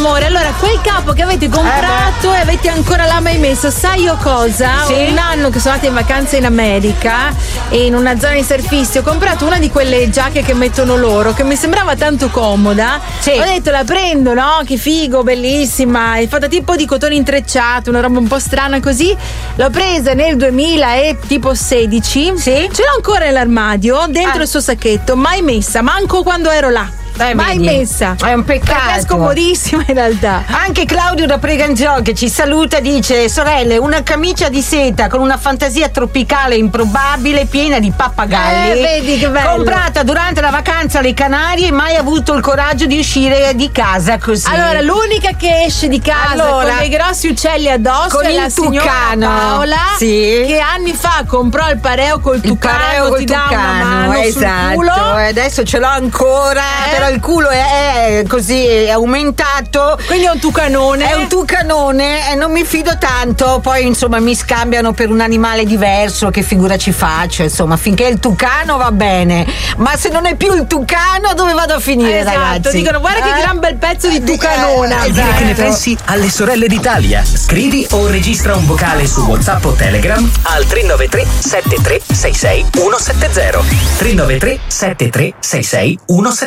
amore, allora quel capo che avete comprato e avete ancora là mai messo, sai io cosa? Sì? Un anno che sono andata in vacanza in America e in una zona di surfisti ho comprato una di quelle giacche che mettono loro, che mi sembrava tanto comoda. Sì. Ho detto la prendo, no? Che figo, bellissima, è fatta tipo di cotone intrecciato, una roba un po' strana così. L'ho presa nel 2016. Sì. Ce l'ho ancora nell'armadio, dentro il suo sacchetto, mai messa, manco quando ero là. Mai vedi? messa. È un peccato. Perché è scomodissima in realtà. Anche Claudio da Preganzio che ci saluta dice: sorelle, una camicia di seta con una fantasia tropicale improbabile piena di pappagalli, vedi che bello. comprata durante la vacanza alle Canarie e mai avuto il coraggio di uscire di casa così. Allora, l'unica che esce di casa con dei grossi uccelli addosso con è la il signora tucano. Paola, Sì. che anni fa comprò il pareo col tucano, ti dà una mano esatto. sul culo. E adesso ce l'ho ancora, però il culo è così, è aumentato. Quindi è un tucanone. È un tucanone e non mi fido tanto. Poi insomma mi scambiano per un animale diverso, che figura ci faccio, insomma, finché è il tucano va bene, ma se non è più il tucano dove vado a finire, Esatto, ragazzi? dicono guarda che gran bel pezzo di tucanona. E dire che ne pensi alle sorelle d'Italia. Scrivi o registra un vocale su WhatsApp o Telegram al 393 7366 170. 393 7366 170.